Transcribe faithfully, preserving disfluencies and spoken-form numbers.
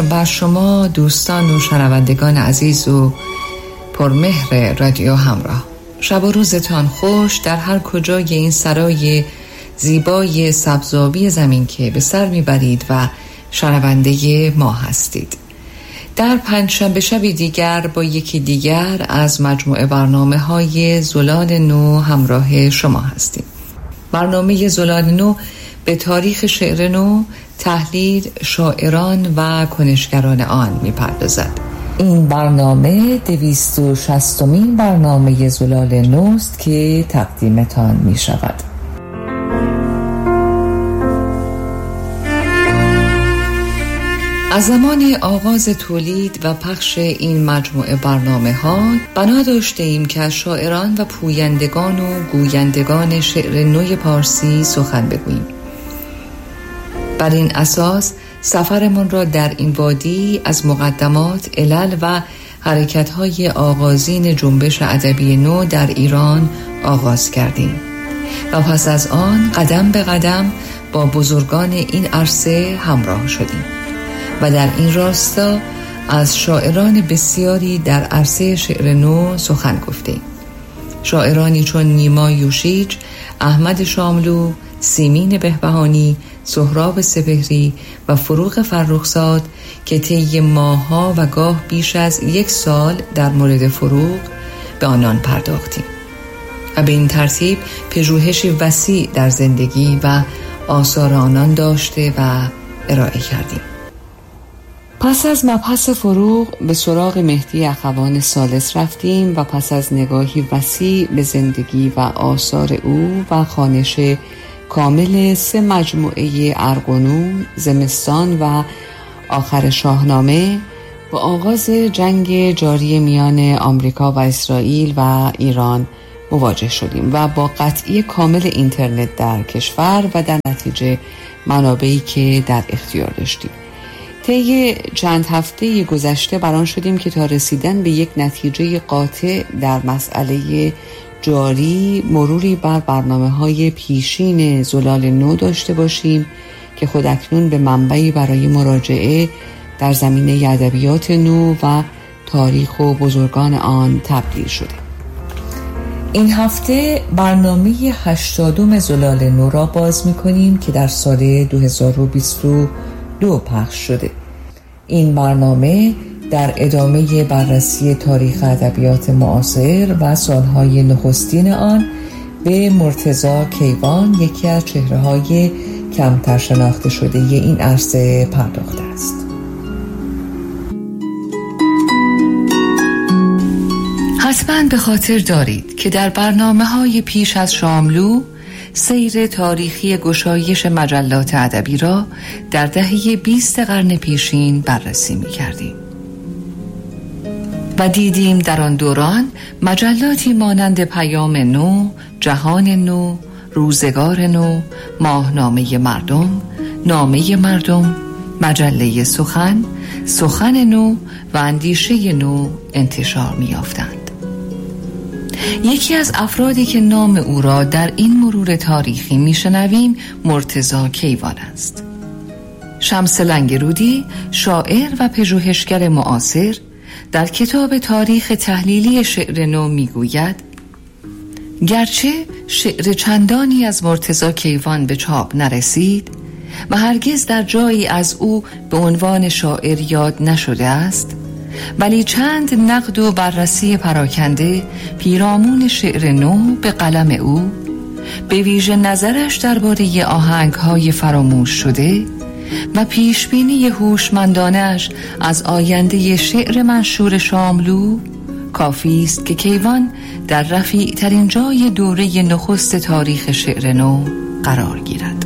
بر شما دوستان و شنوندگان عزیز و پرمهر رادیو همراه. شب و روزتان خوش در هر کجای این سرای زیبای سبزابی زمین که به سر میبرید و شنونده ما هستید. در پنجشنبه شب دیگر با یکی دیگر از مجموعه برنامه های زلال نو همراه شما هستیم. برنامه زلال نو به تاریخ شعر نو، تحلیل شاعران و کنشگران آن میپردازد. این برنامه دویست و شصتمین برنامه زلال نوست که تقدیمتان می شود. از زمان آغاز تولید و پخش این مجموعه برنامه ها بنا داشته ایم که از شاعران و پویندگان و گویندگان شعر نوی پارسی سخن بگوییم. بر این اساس سفرمان را در این وادی از مقدمات، علل و حرکت‌های آغازین جنبش ادبی نو در ایران آغاز کردیم و پس از آن قدم به قدم با بزرگان این عرصه همراه شدیم و در این راستا از شاعران بسیاری در عرصه شعر نو سخن گفتیم. شاعرانی چون نیما یوشیج، احمد شاملو، سیمین بهبهانی، سهراب سپهری و فروغ فرخزاد که طی ماه‌ها و گاه بیش از یک سال در مورد فروغ به آنان پرداختیم و به این ترتیب پژوهش وسیع در زندگی و آثار آنان داشته و ارائه کردیم. پس از مبحث فروغ به سراغ مهدی اخوان ثالث رفتیم و پس از نگاهی وسیع به زندگی و آثار او و خوانش کامل سه مجموعه ارغنون، زمستان و آخر شاهنامه با آغاز جنگ جاری میان آمریکا و اسرائیل و ایران مواجه شدیم و با قطعی کامل اینترنت در کشور و در نتیجه منابعی که در اختیار داشتیم. طی چند هفته گذشته بران شدیم که تا رسیدن به یک نتیجه قاطع در مسئله جاری مروری بر برنامه‌های پیشین زلال نو داشته باشیم که خود اکنون به منبعی برای مراجعه در زمینه ادبیات نو و تاریخ و بزرگان آن تبدیل شده. این هفته برنامه هشتادم زلال نو را باز می‌کنیم که در سال دو هزار و بیست و دو پخش شده. این برنامه در ادامه بررسی تاریخ ادبیات معاصر و سالهای نخستین آن به مرتضی کیوان، یکی از چهره‌های کمتر شناخته شده این عرصه پرداخته است. حتما به خاطر دارید که در برنامه‌های پیش از شاملو سیر تاریخی گشایش مجلات ادبی را در دهه بیست قرن پیشین بررسی می‌کردیم و دیدیم در آن دوران مجلاتی مانند پیام نو، جهان نو، روزگار نو، ماهنامه مردم، نامه مردم، مجله سخن، سخن نو و اندیشه نو انتشار می‌یافتند. یکی از افرادی که نام او را در این مرور تاریخی میشنویم مرتضی کیوان است. شمس لنگرودی، شاعر و پژوهشگر معاصر، در کتاب تاریخ تحلیلی شعر نو میگوید گرچه شعر چندانی از مرتضی کیوان به چاپ نرسید و هرگز در جایی از او به عنوان شاعر یاد نشده است، ولی چند نقد و بررسی پراکنده پیرامون شعر نو به قلم او، به ویژه نظرش درباره آهنگ‌های فراموش شده و پیشبینی هوشمندانش از آینده شعر منشور شاملو، کافی است که کیوان در رفیع ترین جای دوره نخست تاریخ شعر نو قرار گیرد.